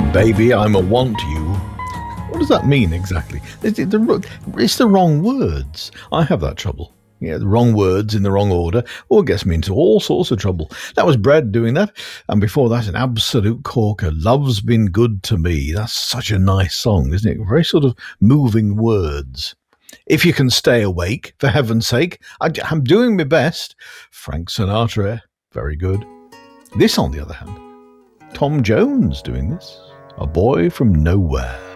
Baby, I'm a want you. What does that mean exactly? It's the wrong words. I have that trouble. Yeah, the wrong words in the wrong order, or gets me into all sorts of trouble. That was Bread doing that, and before that, an absolute corker. Love's Been Good to Me. That's such a nice song, isn't it? Very sort of moving words. If You Can Stay Awake, for heaven's sake, I'm doing my best. Frank Sinatra, very good. This, on the other hand, Tom Jones doing this. A Boy from Nowhere.